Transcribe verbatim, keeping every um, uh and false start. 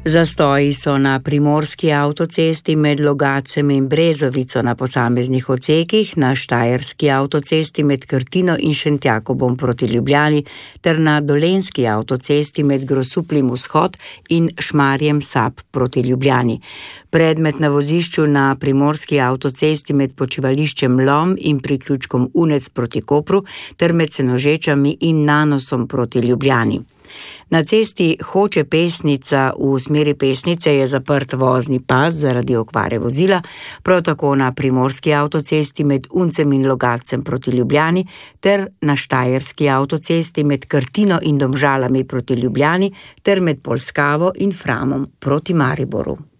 Zastoji so na primorski avtocesti med Logatcem in Brezovico na posameznih odsekih, na štajerski avtocesti med Krtino in Šentjakobom proti Ljubljani ter na dolenjski avtocesti med Grosupljem vzhod in Šmarjem Sap proti Ljubljani. Predmet na vozišču na primorski avtocesti med počivališčem Lom in priključkom Unec proti Kopru ter med Senožečami in Nanosom proti Ljubljani. Na cesti Hoče-Pesnica v smeri Pesnice je zaprt vozni pas zaradi okvare vozila, prav tako na primorski avtocesti med Uncem in Logatcem proti Ljubljani ter na štajerski avtocesti med Krtino in Domžalami proti Ljubljani ter med Polskavo in Framom proti Mariboru.